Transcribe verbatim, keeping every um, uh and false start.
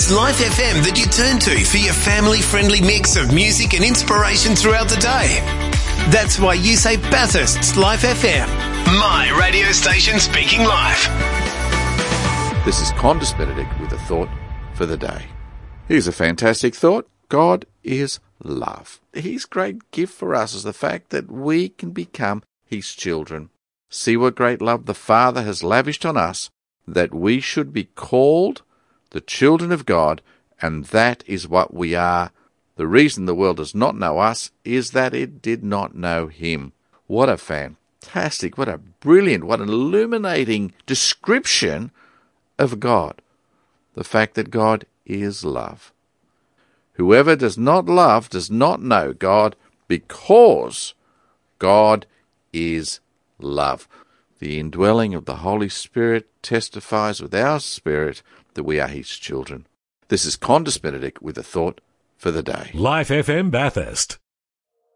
It's Life F M that you turn to for your family-friendly mix of music and inspiration throughout the day. That's why you say Bathurst's Life F M. My radio station speaking life. This is Qantas Benedict with a thought for the day. Here's a fantastic thought. God is love. His great gift for us is the fact that we can become His children. See what great love the Father has lavished on us, that we should be called the children of God, and that is what we are. The reason the world does not know us is that it did not know Him. What a fantastic, what a brilliant, what an illuminating description of God. The fact that God is love. Whoever does not love does not know God, because God is love. The indwelling of the Holy Spirit testifies with our spirit that we are His children. This is Qantas Benedict with a thought for the day. Life F M Bathurst.